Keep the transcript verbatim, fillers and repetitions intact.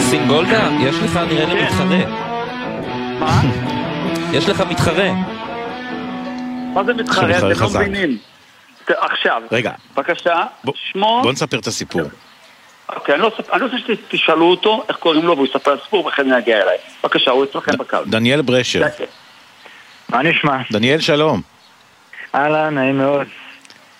ניסים גולדה, יש לך נראה לי מתחרה. מה? יש לך מתחרה. מה זה מתחרה? אתם לא מבינים. עכשיו, רגע. בבקשה, שמו... בוא נספר את הסיפור. אוקיי, אני לא רוצה שתשאלו אותו איך קוראים לו, והוא יספר את הסיפור וכן נגיע אליי. בבקשה, הוא אצלכם בקו. דניאל ברשר. מה נשמע? דניאל, שלום. אהלן, נעים מאוד.